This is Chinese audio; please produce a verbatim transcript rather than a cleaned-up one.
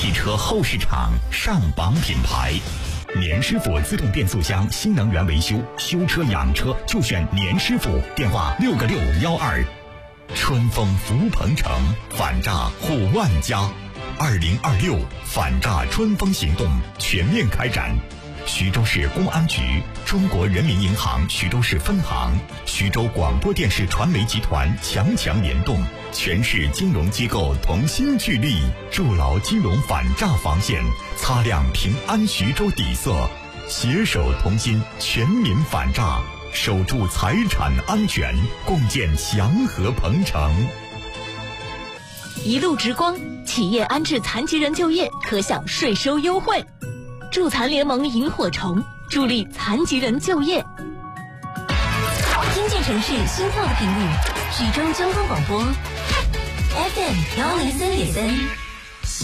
汽车后市场上榜品牌。年师傅自动变速箱新能源维修，修车养车就选年师傅，电话六个六幺二。春风福鹏城，反诈护万家。二零二六反诈春风行动全面开展。徐州市公安局、中国人民银行徐州市分行、徐州广播电视传媒集团强强联动，全市金融机构同心聚力，筑牢金融反诈防线，擦亮平安徐州底色，携手同心，全民反诈，守住财产安全，共建祥和鹏城。 一路直光，企业安置残疾人就业可享税收优惠。助残联盟萤火虫助力残疾人就业。听见城市心跳的频率，徐州交通广播 F M 幺零三点三。